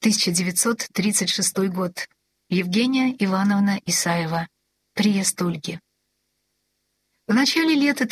1936 год. Евгения Ивановна Исаева. Приезд Ольги. В начале лета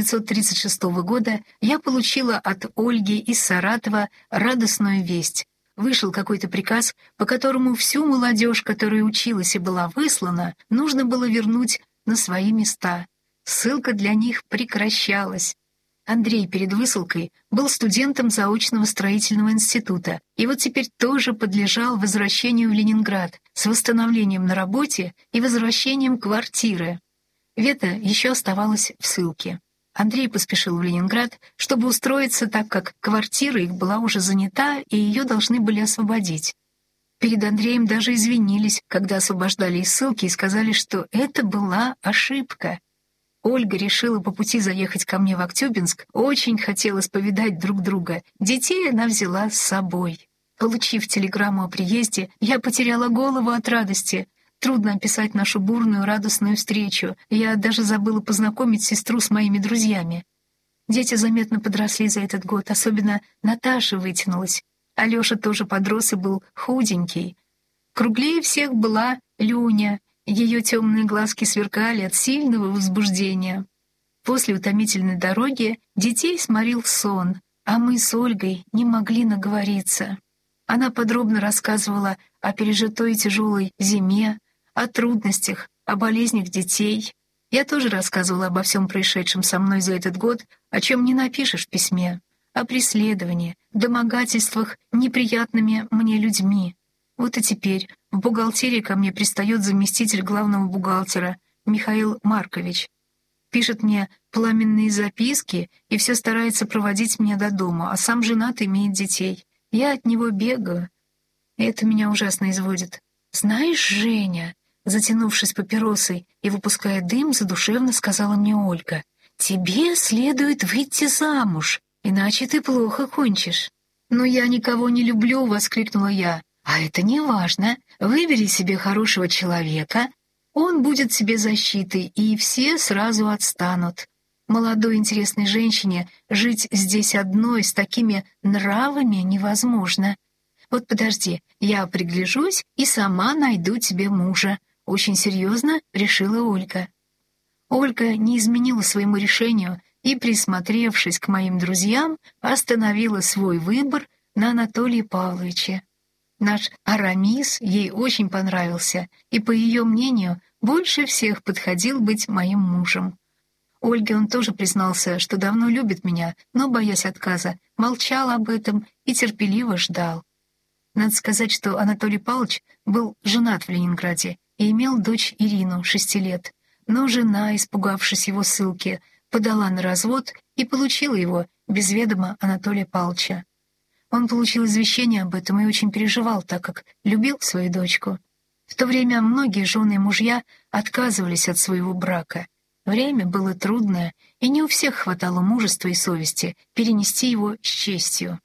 1936 года я получила от Ольги из Саратова радостную весть. Вышел какой-то приказ, по которому всю молодежь, которая училась и была выслана, нужно было вернуть на свои места. Ссылка для них прекращалась. Андрей перед высылкой был студентом заочного строительного института и вот теперь тоже подлежал возвращению в Ленинград с восстановлением на работе и возвращением квартиры. Вета еще оставалась в ссылке. Андрей поспешил в Ленинград, чтобы устроиться, так как квартира их была уже занята и ее должны были освободить. Перед Андреем даже извинились, когда освобождали из ссылки, и сказали, что это была ошибка. Ольга решила по пути заехать ко мне в Актюбинск, очень хотелось повидать друг друга. Детей она взяла с собой. Получив телеграмму о приезде, я потеряла голову от радости. Трудно описать нашу бурную, радостную встречу. Я даже забыла познакомить сестру с моими друзьями. Дети заметно подросли за этот год, особенно Наташа вытянулась. Алеша тоже подрос и был худенький. Круглее всех была Люня. Ее темные глазки сверкали от сильного возбуждения. После утомительной дороги детей сморил сон, а мы с Ольгой не могли наговориться. Она подробно рассказывала о пережитой тяжелой зиме, о трудностях, о болезнях детей. Я тоже рассказывала обо всем происшедшем со мной за этот год, о чем не напишешь в письме, о преследовании, домогательствах неприятными мне людьми. Вот и теперь в бухгалтерии ко мне пристает заместитель главного бухгалтера Михаил Маркович. Пишет мне пламенные записки и все старается проводить меня до дома, а сам женат и имеет детей. Я от него бегаю. И это меня ужасно изводит. «Знаешь, Женя», затянувшись папиросой и выпуская дым, задушевно сказала мне Ольга, «тебе следует выйти замуж, иначе ты плохо кончишь». «Но я никого не люблю», — воскликнула я. «А это не важно. Выбери себе хорошего человека, он будет тебе защитой, и все сразу отстанут. Молодой интересной женщине жить здесь одной с такими нравами невозможно. Вот подожди, я пригляжусь и сама найду тебе мужа», — очень серьезно решила Ольга. Ольга не изменила своему решению и, присмотревшись к моим друзьям, остановила свой выбор на Анатолии Павловиче. Наш Арамис ей очень понравился и, по ее мнению, больше всех подходил быть моим мужем. Ольге он тоже признался, что давно любит меня, но, боясь отказа, молчал об этом и терпеливо ждал. Надо сказать, что Анатолий Павлович был женат в Ленинграде и имел дочь Ирину, 6 лет, но жена, испугавшись его ссылки, подала на развод и получила его без ведома Анатолия Павловича. Он получил извещение об этом и очень переживал, так как любил свою дочку. В то время многие жены и мужья отказывались от своего брака. Время было трудное, и не у всех хватало мужества и совести перенести его с честью.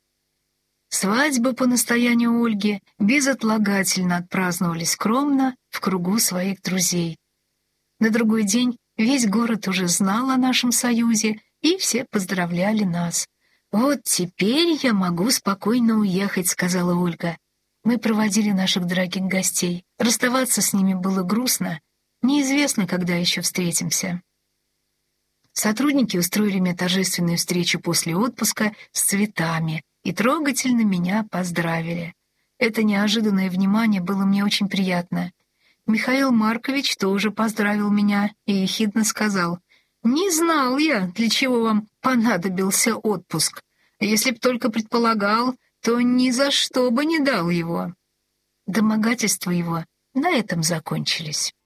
Свадьбы по настоянию Ольги безотлагательно отпраздновали скромно в кругу своих друзей. На другой день весь город уже знал о нашем союзе, и все поздравляли нас. «Вот теперь я могу спокойно уехать», — сказала Ольга. Мы проводили наших дорогих гостей. Расставаться с ними было грустно. Неизвестно, когда еще встретимся. Сотрудники устроили мне торжественную встречу после отпуска с цветами и трогательно меня поздравили. Это неожиданное внимание было мне очень приятно. Михаил Маркович тоже поздравил меня и ехидно сказал: «Не знал я, для чего вам понадобился отпуск. Если б только предполагал, то ни за что бы не дал его». Домогательства его на этом закончились.